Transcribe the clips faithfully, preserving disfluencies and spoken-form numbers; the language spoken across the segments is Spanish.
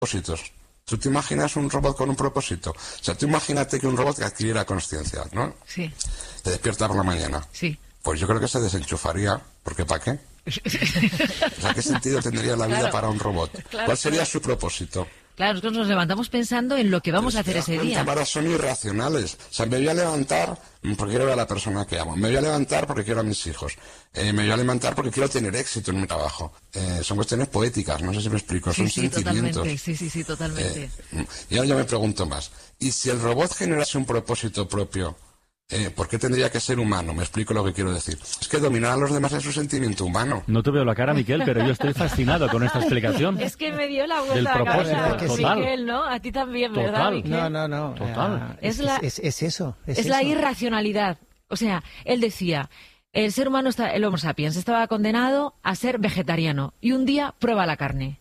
propósitos. ¿Tú te imaginas un robot con un propósito? O sea, tú imagínate que un robot que adquiriera conciencia, ¿no? Sí. Te despierta por la mañana. Sí. Pues yo creo que se desenchufaría, porque ¿para qué? O sea, ¿qué sentido tendría la vida Claro. para un robot? Claro, ¿Cuál sería claro. su propósito? Claro, nosotros nos levantamos pensando en lo que vamos a hacer Pero ese las día. cámaras son irracionales. O sea, me voy a levantar porque quiero ver a la persona que amo. Me voy a levantar porque quiero a mis hijos. Eh, me voy a levantar porque quiero tener éxito en mi trabajo. Eh, son cuestiones poéticas, no sé si me explico. Sí, Son sí, sentimientos. totalmente. Sí, sí, sí, totalmente. Eh, y ahora yo me pregunto más. ¿Y si el robot generase un propósito propio? Eh, ¿Por qué tendría que ser humano? Me explico lo que quiero decir. Es que dominar a los demás es su sentimiento humano. No te veo la cara, Miquel, pero yo estoy fascinado con esta explicación. Es que me dio la Del vuelta a la propósito, cabeza, total. Miquel, ¿no? A ti también, ¿verdad, Total. Miquel? No, no, no. Total. Eh, Es es, la- es, es eso. Es, Es la eso. irracionalidad. O sea, él decía, el ser humano, está, el Homo sapiens, estaba condenado a ser vegetariano y un día prueba la carne.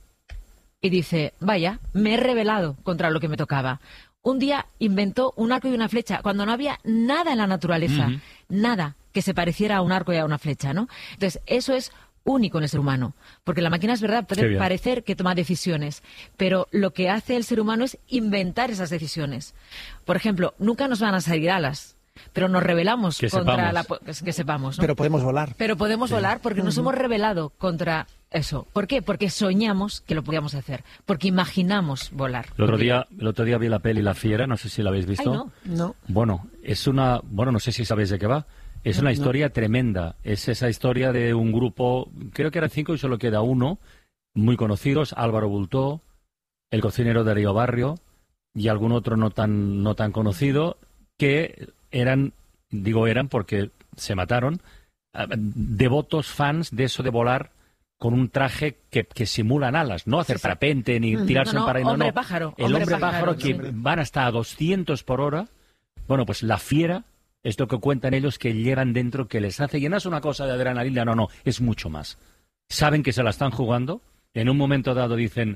Y dice, vaya, me he rebelado contra lo que me tocaba. Un día inventó un arco y una flecha cuando no había nada en la naturaleza, Ujú. nada que se pareciera a un arco y a una flecha, ¿no? Entonces, eso es único en el ser humano, porque la máquina es verdad, Qué puede bien. parecer que toma decisiones, pero lo que hace el ser humano es inventar esas decisiones. Por ejemplo, nunca nos van a salir alas, pero nos rebelamos Que contra sepamos. la... po- Que, que sepamos, ¿no? Pero podemos volar. Pero podemos volar porque nos hemos rebelado contra eso. ¿Por qué? Porque soñamos que lo podíamos hacer, porque imaginamos volar. El otro día, el otro día vi la peli La Fiera, no sé si la habéis visto. Ay, no. No. Bueno, es una, bueno, no sé si sabéis de qué va. Es una historia tremenda. Es esa historia de un grupo, creo que eran cinco y solo queda uno, muy conocidos, Álvaro Bultó, el cocinero de Río Barrio y algún otro no tan, no tan conocido, que eran, digo eran porque se mataron, eh, devotos fans de eso de volar con un traje que, que simulan alas, no hacer Sí, sí. parapente ni tirarse No, en no, paraíso. hombre no. pájaro, El hombre hombre pájaro, pájaro, que sí. van hasta a doscientos por hora. Bueno, pues la fiera es lo que cuentan ellos que llevan dentro, que les hace. Y no es una cosa de adrenalina, no, no, es mucho más. Saben que se la están jugando. En un momento dado dicen,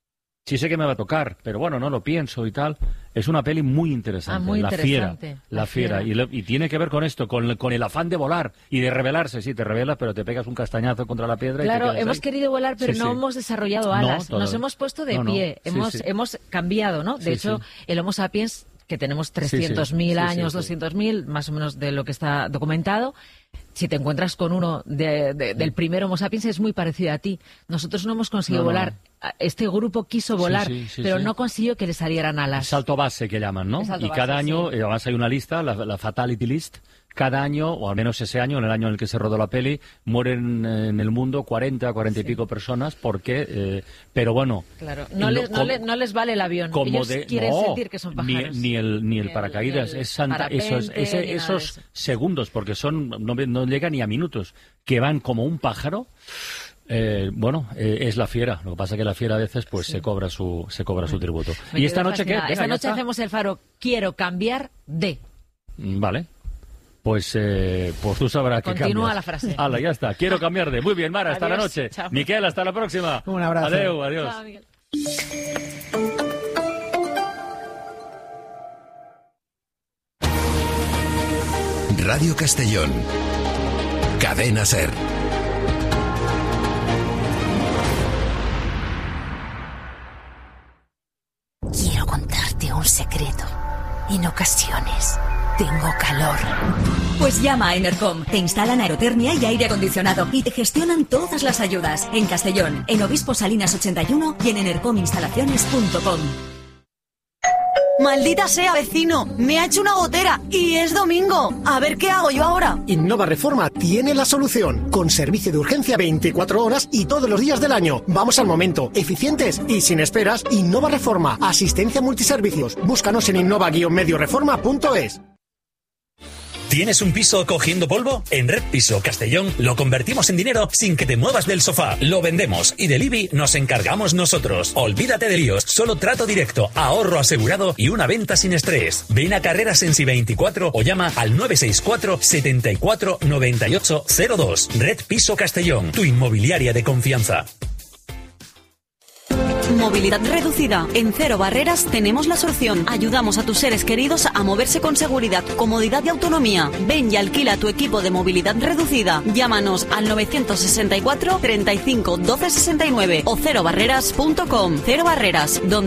sí sé que me va a tocar, pero bueno, no lo pienso y tal. Es una peli muy interesante. Ah, muy la interesante. Fiera. La La fiera. Fiera. Y, lo- y tiene que ver con esto, con, con el afán de volar y de rebelarse. Sí, te rebelas, pero te pegas un castañazo contra la piedra y te Claro, quedas hemos ahí. querido volar, pero Sí, no sí. hemos desarrollado No, alas. todavía. Nos hemos puesto de No, no. pie, Sí, hemos, sí. hemos cambiado, ¿no? De Sí, hecho, sí. el Homo sapiens, que tenemos sí. trescientos mil Sí, sí, años, sí. doscientos mil, más o menos de lo que está documentado, si te encuentras con uno de- de- del primer Homo sapiens, es muy parecido a ti. Nosotros no hemos conseguido No, no. volar. Este grupo quiso volar, sí, sí, pero sí. no consiguió que le salieran alas. Salto base que llaman, ¿no? El salto Y cada base, año, sí. eh, además hay una lista, la, la Fatality List, cada año, o al menos ese año, en el año en el que se rodó la peli, mueren eh, en el mundo cuarenta, cuarenta y pico personas, porque, eh, pero bueno... Claro, no, lo- les, no, com- le- no les vale el avión. como Ellos de, quieren no, sentir que son ni, pájaros. ni el ni el Ni el- paracaídas, ni el es santa, esos, parapente, ese- ni nada de esos eso. segundos, porque son no, no llega ni a minutos, que van como un pájaro. Eh, bueno, eh, es la fiera. Lo que pasa es que la fiera a veces pues se cobra su se cobra su tributo. Me ¿Y esta quedo noche qué? fascinada. Venga, Esta ya noche está. hacemos el faro. Quiero cambiar de. Mm, Vale. Pues, eh, pues tú sabrás que Continúa cambias. la frase. Hala, ya está. Quiero cambiar de. Muy bien, Mara, hasta la Adiós. noche. Chao. Miquel, hasta la próxima. Un abrazo. Adeu, adiós. Chao, Miguel. Radio Castellón. Cadena SER. Quiero contarte un secreto. En ocasiones tengo calor. Pues llama a Enercom. Te instalan aerotermia y aire acondicionado y te gestionan todas las ayudas. En Castellón, en Obispo Salinas ochenta y uno y en enercominstalaciones punto com. Maldita sea, vecino, me ha hecho una gotera y es domingo. A ver qué hago yo ahora. Innova Reforma tiene la solución, con servicio de urgencia veinticuatro horas y todos los días del año. Vamos al momento, eficientes y sin esperas. Innova Reforma, asistencia multiservicios. Búscanos en innova guion medio reforma punto es. ¿Tienes un piso cogiendo polvo? En Red Piso Castellón lo convertimos en dinero sin que te muevas del sofá. Lo vendemos y del I B I nos encargamos nosotros. Olvídate de líos, solo trato directo, ahorro asegurado y una venta sin estrés. Ven a Carreras Sensi veinticuatro o llama al nueve seis cuatro, setenta y cuatro, noventa y ocho cero dos. Red Piso Castellón, tu inmobiliaria de confianza. Movilidad reducida. En Cero Barreras tenemos la solución. Ayudamos a tus seres queridos a moverse con seguridad, comodidad y autonomía. Ven y alquila tu equipo de movilidad reducida. Llámanos al novecientos sesenta y cuatro, treinta y cinco, doce sesenta y nueve o cero barreras punto com. Cero Barreras, donde